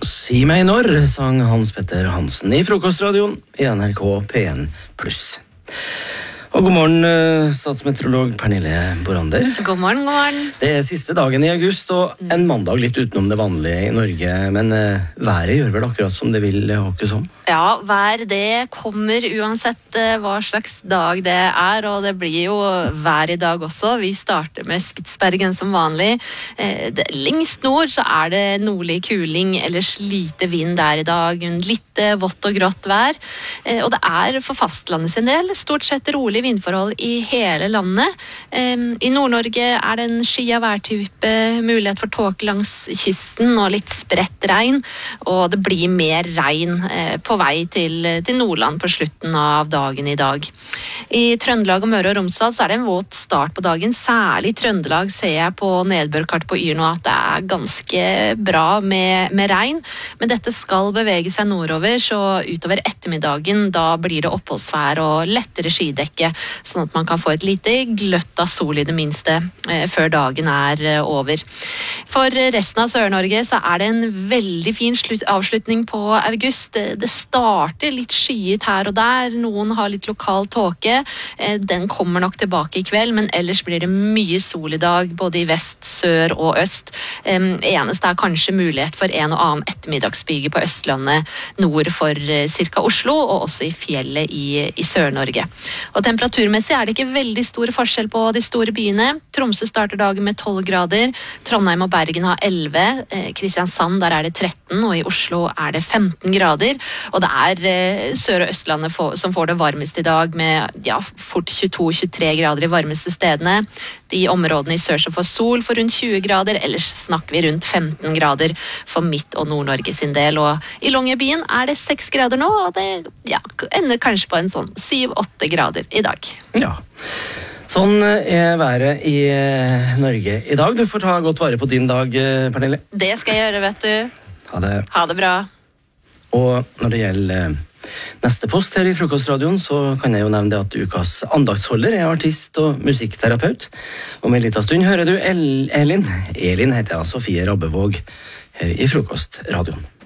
Si meg når, sang Hans Petter Hansen i Frokostradioen i NRK P1+. Og god morgen, statsmeteorolog Pernille Borander. God morgen, god morgen. Det er siste dagen i august, og en mandag litt utenom det vanlige i Norge. Men været gjør vel akkurat som det vil håke som? Ja, vær det kommer uansett hva slags dag det er, og det blir jo vær i dag også. Vi starter med Spitsbergen som vanlig. Lengst nord så er det nordlig kuling eller lite vind der i dag. Litt vått og grått vær. Og det er for fastlandet sin del stort sett rolig vindforhold i hele landet. I Nord-Norge er det en sky av værtype, mulighet for tåke langs kysten og litt spredt regn, og det blir mer regn på vei til Nordland på slutten av dagen i dag. I Trøndelag og Møre og Romsdal så er det en våt start på dagen. Særlig i Trøndelag ser jeg på nedbørkart på Yr nå at det er ganske bra med regn, men dette skal bevege seg nordover, så utover ettermiddagen da blir det oppholdsvær og lettere skydekke, sånn at man kan få et lite gløtt av sol i det minste før dagen er over. For resten av Sør-Norge så er det en veldig fin avslutning på august. Det starter litt skyet her og der, noen har litt lokal tåke, den kommer nok tilbake i kveld, men ellers blir det mye sol i dag, både i vest, sør og øst. Eneste er kanskje mulighet for en og annen ettermiddagsbyge på Østlandet nord for cirka Oslo, og også i fjellet i Sør-Norge. Og temperaturmessig er det ikke veldig stor forskjell på de store byene. Tromsø starter dagen med 12 grader, Trondheim og Bergen har 11, Kristiansand der er det 13, og i Oslo er det 15 grader. Og det er Sør- og Østlandet som får det varmest i dag, med fort 22-23 grader i varmeste stedene. De områdene i sør som får sol for rundt 20 grader, ellers snakker vi rundt 15 grader for Midt- og Nord-Norge sin del. Og i Longyearbyen er det 6 grader nå, og det ender kanskje på en sånn 7-8 grader i dag. Ja, sånn er været i Norge i dag. Du får ta godt vare på din dag, Pernille. Det skal jeg gjøre, vet du. Ha det. Ha det bra. Og når det gjelder neste post her i Frokostradioen, så kan jeg jo nevne det at ukas andaktsholder er artist og musikkterapeut. Om en liten stund hører du Elin heter jeg, Sofie Rabbevåg, her i Frokostradioen.